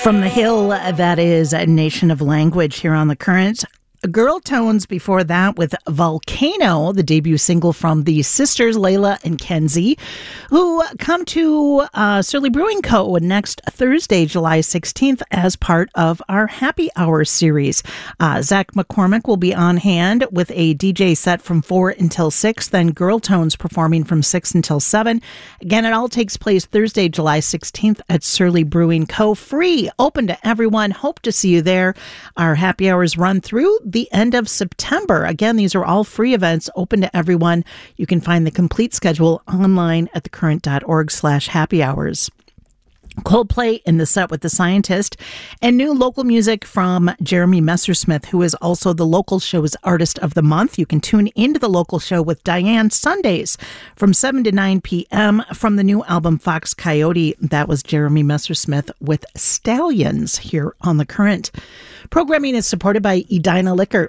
From the Hill, that is a Nation of Language here on The Current. Girl Tones before that with Volcano, the debut single from the sisters Layla and Kenzie, who come to Surly Brewing Co. next Thursday, July 16th, as part of our Happy Hour series. Zach McCormick will be on hand with a DJ set from 4 until 6, then Girl Tones performing from 6 until 7. Again, it all takes place Thursday, July 16th at Surly Brewing Co. Free, open to everyone. Hope to see you there. Our Happy Hours run through the end of September. Again, these are all free events open to everyone. You can find the complete schedule online at thecurrent.org/happy hours. Coldplay in the set with The Scientist, and new local music from Jeremy Messersmith, who is also the local show's Artist of the Month. You can tune into the local show with Diane Sundays from 7 to 9 p.m. from the new album Fox Coyote. That was Jeremy Messersmith with Stallions here on The Current. Programming is supported by Edina Liquor,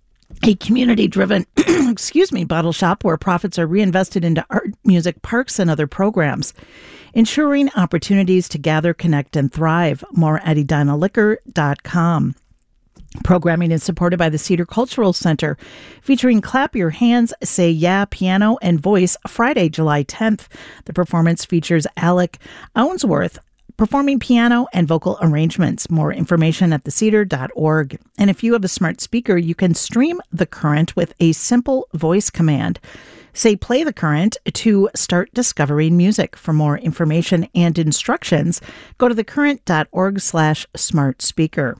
a community-driven bottle shop where profits are reinvested into art, music, parks, and other programs, ensuring opportunities to gather, connect, and thrive. More at edinaliquor.com. Programming is supported by the Cedar Cultural Center, featuring Clap Your Hands, Say Yeah, Piano, and Voice, Friday, July 10th. The performance features Alec Ounsworth performing piano and vocal arrangements. More information at thecedar.org. And if you have a smart speaker, you can stream The Current with a simple voice command. Say play The Current to start discovering music. For more information and instructions, go to thecurrent.org/smart speaker.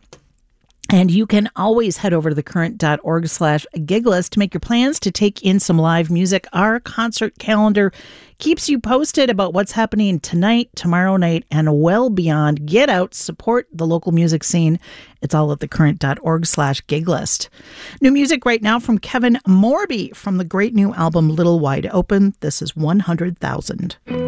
And you can always head over to thecurrent.org/giglist to make your plans to take in some live music. Our concert calendar keeps you posted about what's happening tonight, tomorrow night, and well beyond. Get out, support the local music scene. It's all at thecurrent.org/giglist. New music right now from Kevin Morby from the great new album Little Wide Open. This is 100,000.